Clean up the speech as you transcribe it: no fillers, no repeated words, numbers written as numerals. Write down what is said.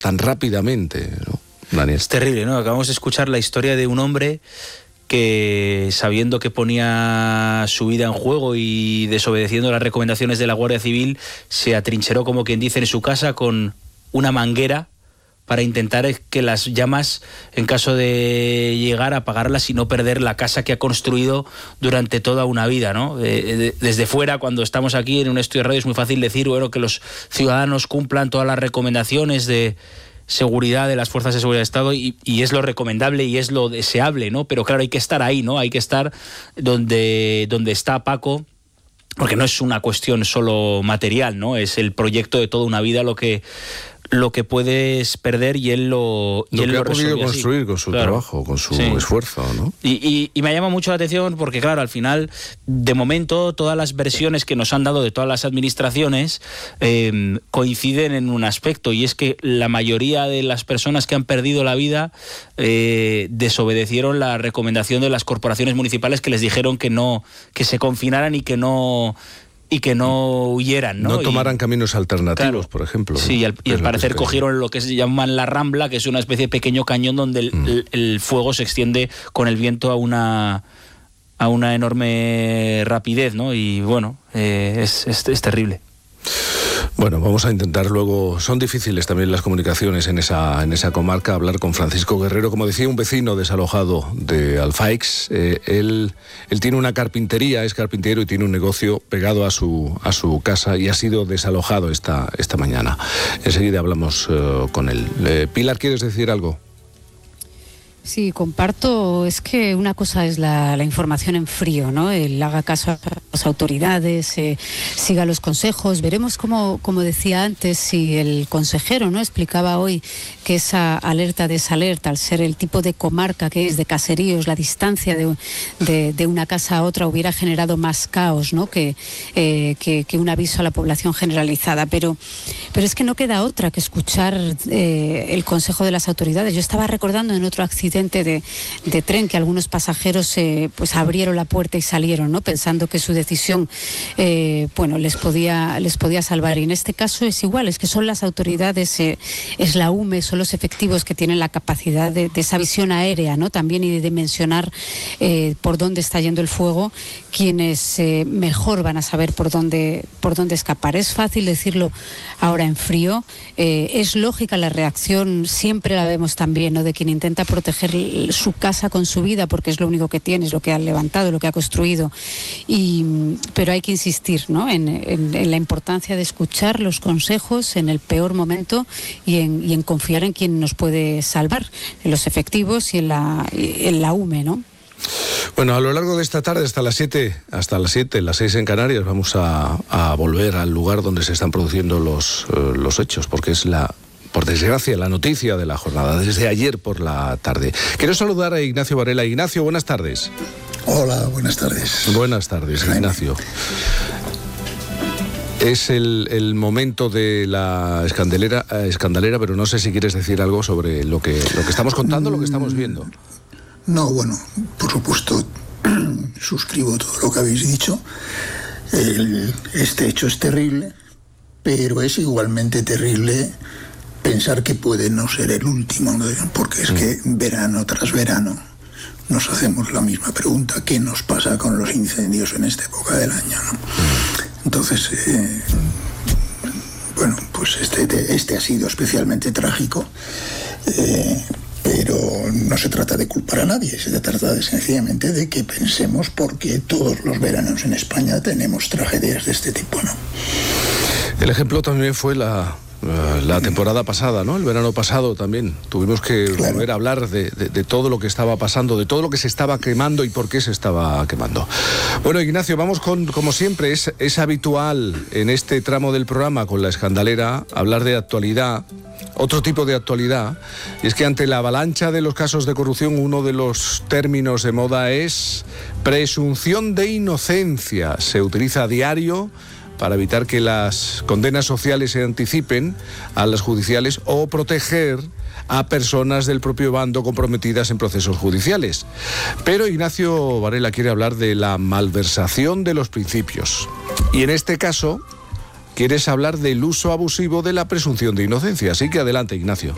tan rápidamente, ¿no, Daniel? Es terrible, ¿no? Acabamos de escuchar la historia de un hombre que, sabiendo que ponía su vida en juego y desobedeciendo las recomendaciones de la Guardia Civil, se atrincheró, como quien dice, en su casa con una manguera para intentar que las llamas, en caso de llegar, a apagarlas y no perder la casa que ha construido durante toda una vida, ¿no? Desde fuera, cuando estamos aquí en un estudio de radio, es muy fácil decir, bueno, que los ciudadanos cumplan todas las recomendaciones de seguridad de las fuerzas de seguridad de Estado, y es lo recomendable y es lo deseable, ¿no? Pero claro, hay que estar ahí, ¿no? Hay que estar donde está Paco, porque no es una cuestión solo material, ¿no? Es el proyecto de toda una vida lo que puedes perder, y él lo ha podido construir así, con su claro, trabajo, con su esfuerzo, ¿no? Y me llama mucho la atención porque, claro, al final, de momento, todas las versiones que nos han dado de todas las administraciones coinciden en un aspecto, y es que la mayoría de las personas que han perdido la vida desobedecieron la recomendación de las corporaciones municipales, que les dijeron que se confinaran y que no huyeran, ¿no? No tomaran caminos alternativos, claro, por ejemplo. Sí, y al parecer cogieron lo que se llaman la Rambla, que es una especie de pequeño cañón donde el fuego se extiende con el viento a una enorme rapidez, ¿no? Y bueno, es terrible. Bueno, vamos a intentar luego, son difíciles también las comunicaciones en esa comarca, hablar con Francisco Guerrero, como decía, un vecino desalojado de Alfaix. Él tiene una carpintería, es carpintero y tiene un negocio pegado a su casa, y ha sido desalojado esta mañana. Enseguida hablamos con él. Pilar, ¿quieres decir algo? Sí, comparto. Es que una cosa es la información en frío, ¿no? El haga caso a las autoridades, siga los consejos. Veremos, como decía antes, si el consejero, ¿no?, explicaba hoy que esa alerta desalerta, al ser el tipo de comarca que es, de caseríos, la distancia de una casa a otra, hubiera generado más caos, ¿no?, que un aviso a la población generalizada. Pero es que no queda otra que escuchar el consejo de las autoridades. Yo estaba recordando en otro accidente de tren que algunos pasajeros pues abrieron la puerta y salieron, ¿no?, pensando que su decisión les podía salvar. Y en este caso es igual, es que son las autoridades, es la UME, son los efectivos que tienen la capacidad de esa visión aérea, ¿no?, también, y de dimensionar por dónde está yendo el fuego, quienes mejor van a saber por dónde escapar. Es fácil decirlo ahora en frío, es lógica la reacción, siempre la vemos también, ¿no?, de quien intenta proteger su casa con su vida, porque es lo único que tiene, es lo que ha levantado, lo que ha construido. Pero hay que insistir, ¿no?, en la importancia de escuchar los consejos en el peor momento y en confiar en quien nos puede salvar, en los efectivos y en la UME, ¿no? Bueno, a lo largo de esta tarde, hasta las 7, las 6 en Canarias, vamos a volver al lugar donde se están produciendo los hechos, porque es por desgracia, la noticia de la jornada, desde ayer por la tarde. Quiero saludar a Ignacio Varela. Ignacio, buenas tardes. Hola, buenas tardes. Buenas tardes, Ignacio. Es el momento de la escandalera, pero no sé si quieres decir algo sobre lo que estamos contando, lo que estamos viendo. No, bueno, por supuesto, suscribo todo lo que habéis dicho. Este hecho es terrible, pero es igualmente terrible pensar que puede no ser el último, ¿no? Porque es que verano tras verano nos hacemos la misma pregunta: ¿qué nos pasa con los incendios en esta época del año, ¿no? Entonces, bueno, pues este ha sido especialmente trágico, pero no se trata de culpar a nadie, se trata sencillamente de que pensemos por qué todos los veranos en España tenemos tragedias de este tipo, ¿no? El ejemplo también fue la temporada pasada, ¿no? El verano pasado también. Tuvimos que volver a hablar de todo lo que estaba pasando, de todo lo que se estaba quemando y por qué se estaba quemando. Bueno, Ignacio, vamos como siempre, es habitual en este tramo del programa con la escandalera hablar de actualidad, otro tipo de actualidad, y es que ante la avalancha de los casos de corrupción, uno de los términos de moda es presunción de inocencia. Se utiliza a diario para evitar que las condenas sociales se anticipen a las judiciales o proteger a personas del propio bando comprometidas en procesos judiciales. Pero Ignacio Varela quiere hablar de la malversación de los principios. Y en este caso, quieres hablar del uso abusivo de la presunción de inocencia. Así que adelante, Ignacio.